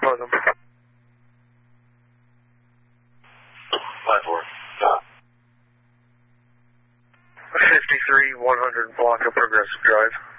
above them. 5-4. Stop. 53, 100 block of Progressive Drive.